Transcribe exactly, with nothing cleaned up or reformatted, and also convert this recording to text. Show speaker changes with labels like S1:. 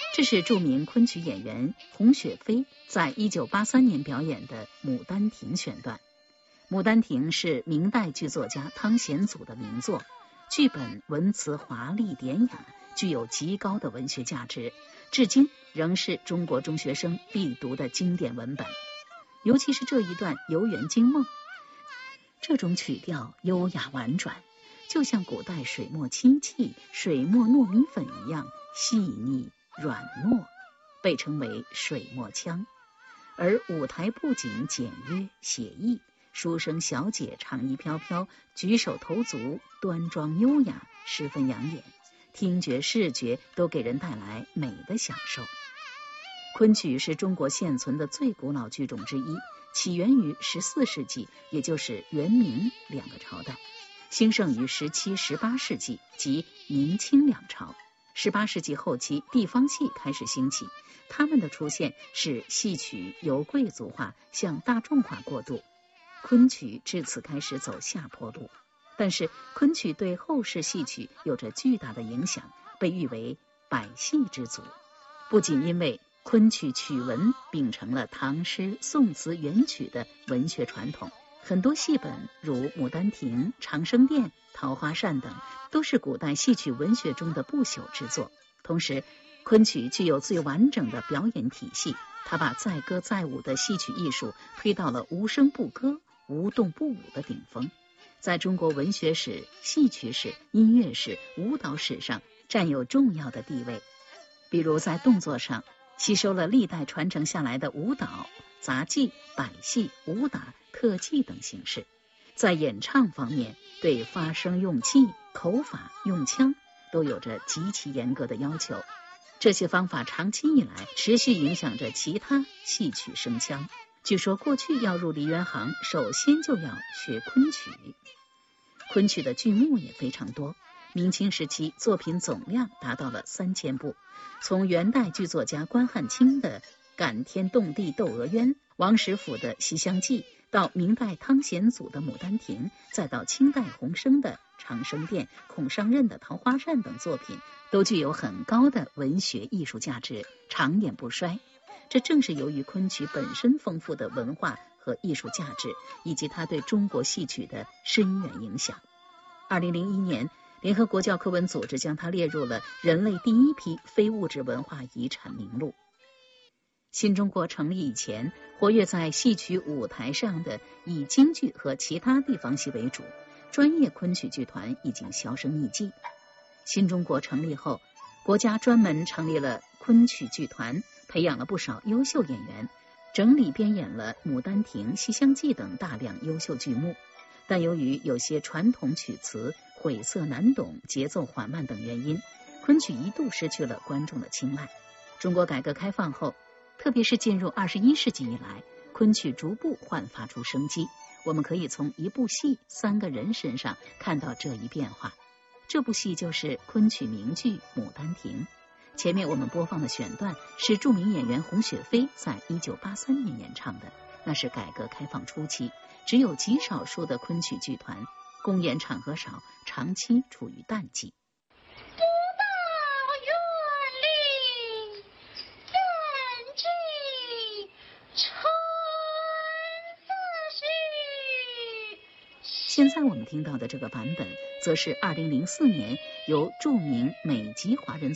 S1: 这是著名昆曲演员洪雪飞在一九八三年表演的《牡丹亭》选段。《牡丹亭》是明代剧作家汤显祖的名作，剧本文辞华丽典雅，具有极高的文学价值，至今仍是中国中学生必读的经典文本。尤其是这一段游园惊梦，这种曲调优雅婉转，就像古代水墨漆器、水墨糯米粉一样细腻软糯，被称为水墨腔。而舞台布景简约写意，书生小姐长衣飘飘，举手投足端庄优雅，十分养眼，听觉视觉都给人带来美的享受。昆曲是中国现存的最古老剧种之一，起源于十四世纪，也就是元明两个朝代，兴盛于十七、十八世纪及明清两朝。十八世纪后期，地方戏开始兴起，它们的出现使戏曲由贵族化向大众化过渡，昆曲至此开始走下坡路。但是昆曲对后世戏曲有着巨大的影响，被誉为百戏之祖。不仅因为昆曲曲文秉承了唐诗、宋词、元曲的文学传统，很多戏本如《牡丹亭》《长生殿》《桃花扇》等都是古代戏曲文学中的不朽之作。同时，昆曲具有最完整的表演体系，它把载歌载舞的戏曲艺术推到了无声不歌、无动不舞的顶峰，在中国文学史、戏曲史、音乐史、舞蹈史上占有重要的地位。比如在动作上，吸收了历代传承下来的舞蹈、杂技、百戏、武打、特技等形式。在演唱方面，对发声用气、口法用腔都有着极其严格的要求。这些方法长期以来持续影响着其他戏曲声腔。据说过去要入梨园行，首先就要学昆曲。昆曲的剧目也非常多，明清时期作品总量达到了三千部，从元代剧作家关汉卿的《感天动地窦娥冤》，王实甫的《西厢记》，到明代汤显祖的《牡丹亭》，再到清代洪升的《长生殿》、孔尚任的《桃花扇》等作品，都具有很高的文学艺术价值，长演不衰。这正是由于昆曲本身丰富的文化和艺术价值，以及它对中国戏曲的深远影响。二零零一年，联合国教科文组织将它列入了人类第一批非物质文化遗产名录。新中国成立以前，活跃在戏曲舞台上的以京剧和其他地方戏为主，专业昆曲剧团已经销声匿迹。新中国成立后，国家专门成立了昆曲剧团，培养了不少优秀演员，整理编演了《牡丹亭》《西厢记》等大量优秀剧目。但由于有些传统曲词晦涩难懂、节奏缓慢等原因，昆曲一度失去了观众的青睐。中国改革开放后，特别是进入二十一世纪以来，昆曲逐步焕发出生机。我们可以从一部戏、三个人身上看到这一变化。这部戏就是昆曲名剧《牡丹亭》。前面我们播放的选段是著名演员洪雪飞在一九八三年演唱的，那是改革开放初期，只有极少数的昆曲剧团，公演场合少，长期处于淡季。现在我们听到的这个版本，则是二零零四年由著名美籍华人